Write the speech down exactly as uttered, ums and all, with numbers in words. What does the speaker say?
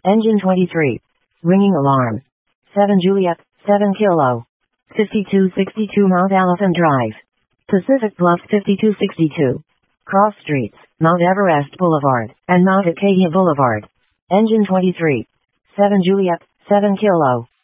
Engine twenty-three. Ringing alarm. seven Juliet, seven Kilo. fifty-two sixty-two Mount Elephant Drive. Pacific Bluff fifty-two sixty-two. Cross Streets, Mount Everest Boulevard, and Mount Acadia Boulevard. Engine twenty-three. seven Juliet, seven Kilo.